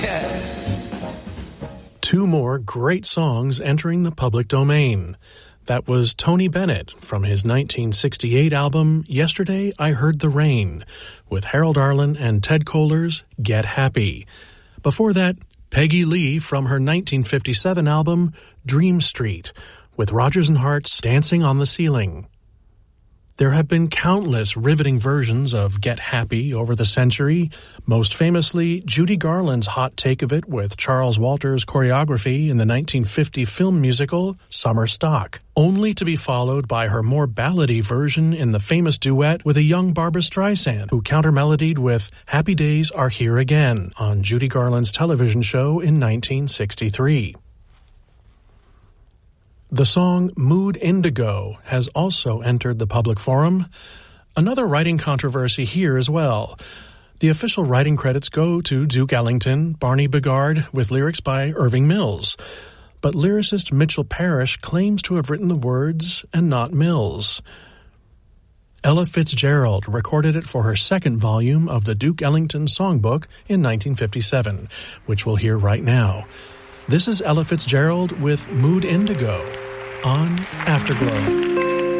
Two more great songs entering the public domain. That was Tony Bennett from his 1968 album, Yesterday I Heard the Rain, with Harold Arlen and Ted Koehler's Get Happy. Before that, Peggy Lee from her 1957 album, Dream Street, with Rodgers and Hart's Dancing on the Ceiling. There have been countless riveting versions of Get Happy over the century, most famously Judy Garland's hot take of it with Charles Walters' choreography in the 1950 film musical Summer Stock, only to be followed by her more ballady version in the famous duet with a young Barbra Streisand, who counter-melodied with Happy Days Are Here Again on Judy Garland's television show in 1963. The song Mood Indigo has also entered the public forum. Another writing controversy here as well. The official writing credits go to Duke Ellington, Barney Bigard, with lyrics by Irving Mills. But lyricist Mitchell Parrish claims to have written the words and not Mills. Ella Fitzgerald recorded it for her second volume of the Duke Ellington Songbook in 1957, which we'll hear right now. This is Ella Fitzgerald with Mood Indigo on Afterglow.